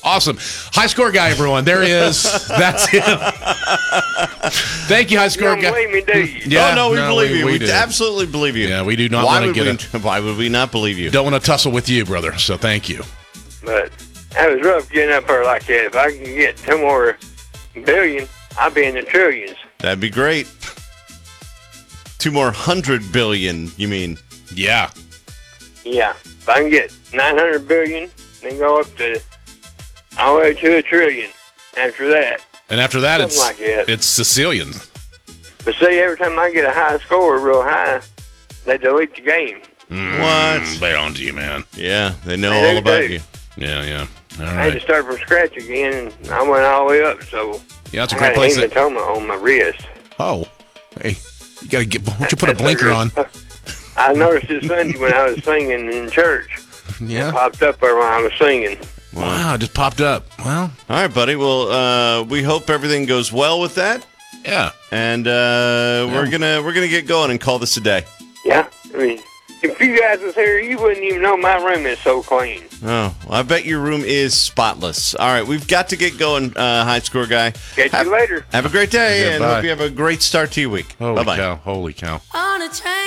Awesome. High score guy, everyone. There he is. That's him. Thank you, high score You guy. don't believe me, do you? Yeah, we believe you. We do. absolutely believe you. Yeah, we do not Why want to Why would we not believe you? Don't want to tussle with you, brother. So thank you. But that was rough getting up there like that. If I can get 2 more billion, I'll be in the trillions. That'd be great. 2 more 100 billion, you mean? Yeah. Yeah. If I can get 900 billion, then go up to all the way to a trillion after that. And after that, Something like that. it's Sicilian. But see, every time I get a high score, real high, they delete the game. What? They owned you, man. Yeah, they know They all do, about too. you. Yeah. All I had to right. start from scratch again, and I went all the way up, so Yeah, that's a I great had place. a hematoma on my wrist. Oh, hey, you gotta get. Why don't you put a blinker on? I noticed this Sunday when I was singing in church. It Yeah. popped up there when I was singing. Wow, it just popped up. Well, All right, buddy. Well, we hope everything goes well with that, yeah. and we're gonna get going and call this a day. Yeah, I mean, if you guys was here, you wouldn't even know my room is so clean. Oh, well, I bet your room is spotless. All right, we've got to get going, high score guy. Catch you later. Have a great day, Okay, and bye. hope you have a great start to your week. Holy Bye-bye. cow! Holy cow! On a train.